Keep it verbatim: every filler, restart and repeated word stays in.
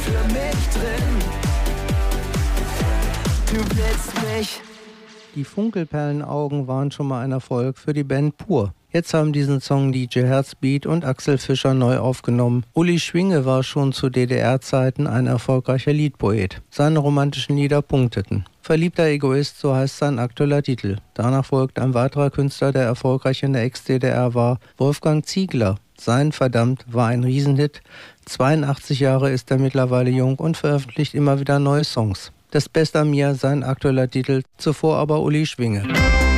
für mich drin. Du willst mich. Die Funkelperlenaugen waren schon mal ein Erfolg für die Band Pur. Jetzt haben diesen Song D J Herzbeat und Axel Fischer neu aufgenommen. Uli Schwinge war schon zu D D R-Zeiten ein erfolgreicher Liedpoet. Seine romantischen Lieder punkteten. Verliebter Egoist, so heißt sein aktueller Titel. Danach folgt ein weiterer Künstler, der erfolgreich in der Ex-D D R war, Wolfgang Ziegler. Sein Verdammt war ein Riesenhit. zweiundachtzig Jahre ist er mittlerweile jung und veröffentlicht immer wieder neue Songs. Das Beste an mir, sein aktueller Titel, zuvor aber Uli Schwinge.